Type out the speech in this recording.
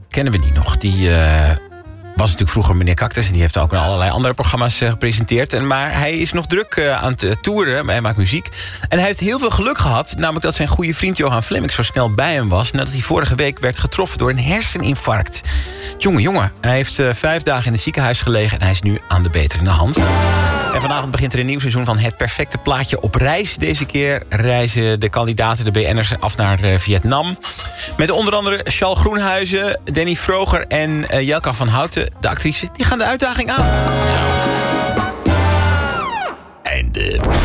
kennen we die nog. Die was natuurlijk vroeger meneer Cactus... en die heeft ook allerlei andere programma's gepresenteerd. Maar hij is nog druk aan het toeren. Hij maakt muziek. En hij heeft heel veel geluk gehad. Namelijk dat zijn goede vriend Johan Flemmix zo snel bij hem was... nadat hij vorige week werd getroffen door een herseninfarct. Jongen. Hij heeft 5 dagen in het ziekenhuis gelegen... en hij is nu aan de beterende hand. En vanavond begint er een nieuw seizoen van Het Perfecte Plaatje op reis. Deze keer reizen de kandidaten, de BN'ers, af naar Vietnam. Met onder andere Charles Groenhuizen, Danny Vroger en Jelka van Houten, de actrice. Die gaan de uitdaging aan. Einde.